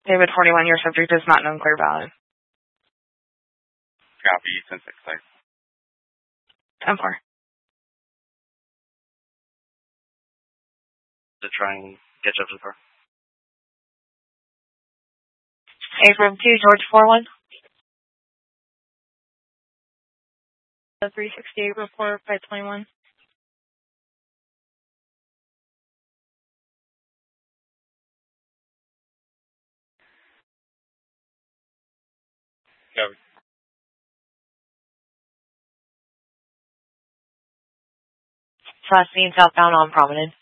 David 41, your subject is not known clear valid. Copy, 10-6. 10-4. To try and catch up to the car. Abram 2, George 41. The 368 report by 21. Copy. Last seen southbound on Promenade.